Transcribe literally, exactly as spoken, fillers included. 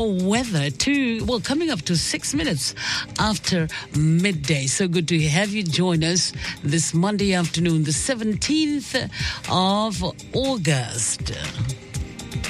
weather to, well, coming up to six minutes after midday. So good to have you join us this Monday afternoon, the seventeenth of August.